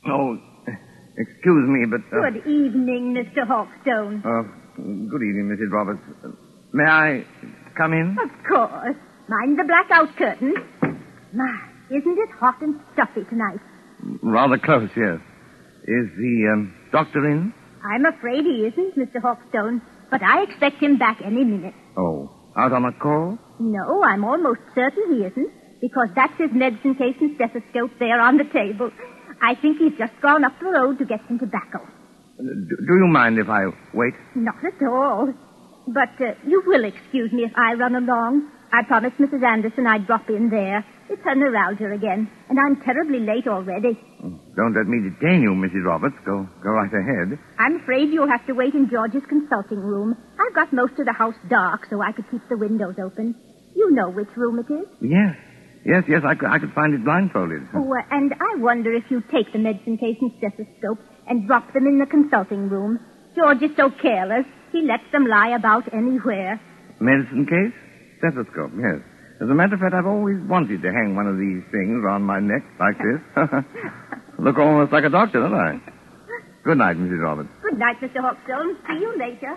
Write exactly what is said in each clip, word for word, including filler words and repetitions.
Oh, excuse me, but... Uh, Good evening, Mister Hawkstone. Uh, good evening, Missus Roberts. Uh, may I come in? Of course. Mind the blackout curtain. My, isn't it hot and stuffy tonight? Rather close, yes. Is the um, doctor in? I'm afraid he isn't, Mister Hawkstone, but I expect him back any minute. Oh, out on a call? No, I'm almost certain he isn't, because that's his medicine case and stethoscope there on the table. I think he's just gone up the road to get some tobacco. Uh, do, do you mind if I wait? Not at all. But uh, you will excuse me if I run along. I promised Missus Anderson I'd drop in there. It's her neuralgia again, and I'm terribly late already. Don't let me detain you, Missus Roberts. Go, go right ahead. I'm afraid you'll have to wait in George's consulting room. I've got most of the house dark, so I could keep the windows open. You know which room it is? Yes. Yes, yes, I could, I could find it blindfolded. Oh, uh, and I wonder if you take the medicine case and stethoscope and drop them in the consulting room. George is so careless, he lets them lie about anywhere. Medicine case? Stethoscope, yes. As a matter of fact, I've always wanted to hang one of these things around my neck like this. Look almost like a doctor, don't I? Good night, Missus Roberts. Good night, Mister Hawkstone. See you later.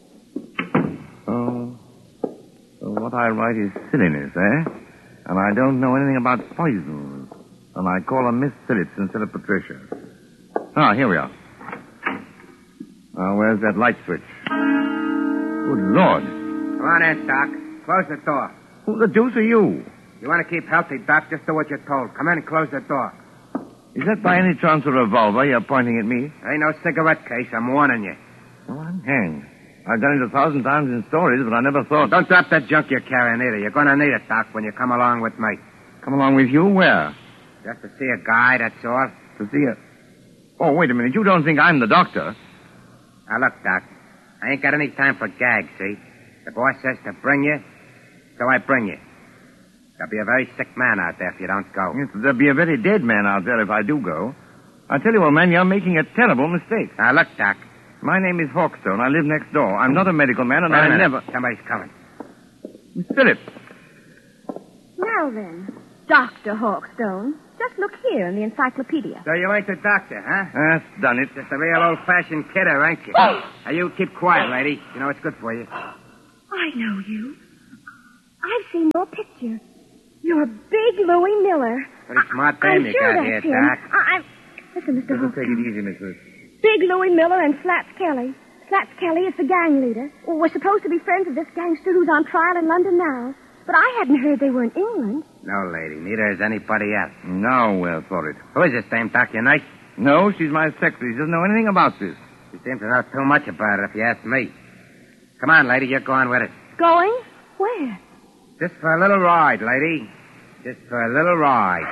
Oh, so what I write is silliness, eh? And I don't know anything about poisons. And I call her Miss Phillips instead of Patricia. Ah, here we are. Now, where's that light switch? Good Lord. Come on in, Doc. Close the door. Who the deuce are you? You want to keep healthy, Doc? Just do what you're told. Come in and close the door. Is that by any chance a revolver you're pointing at me? Ain't no cigarette case. I'm warning you. Oh, I'm hanged. I've done it a thousand times in stories, but I never thought... Don't drop that junk you're carrying either. You're going to need it, Doc, when you come along with me. Come along with you? Where? Just to see a guy, that's all. To see a... Oh, wait a minute. You don't think I'm the doctor? Now, look, Doc. I ain't got any time for gags, see? The boss says to bring you, so I bring you. There'll be a very sick man out there if you don't go. Yes, there'll be a very dead man out there if I do go. I tell you, old man, you're making a terrible mistake. Now, look, Doc. My name is Hawkstone. I live next door. I'm not a medical man, and Wait a I minute. never... Somebody's coming. Miss Phillips. Now then, Doctor Hawkstone, just look here in the encyclopedia. So you ain't the doctor, huh? That's done it. Just a real old-fashioned kidder, ain't you? Now, you keep quiet, lady. You know it's good for you. I know you. I've seen your picture. You're Big Louie Miller. Pretty smart I- dame I'm you sure got that's here, him. Doc. I- I'm... Listen, Mister Just take Hawkstone. it easy, Miss Phillips. Big Louie Miller and Slats Kelly. Slats Kelly is the gang leader. Well, we're supposed to be friends of this gangster who's on trial in London now. But I hadn't heard they were in England. No, lady. Neither is anybody else. Now we're for it. Who is this dame, Doc? Your night? No, she's my secretary. She doesn't know anything about this. She seems to know too much about it, if you ask me. Come on, lady. You're going with us. Going? Where? Just for a little ride, lady. Just for a little ride.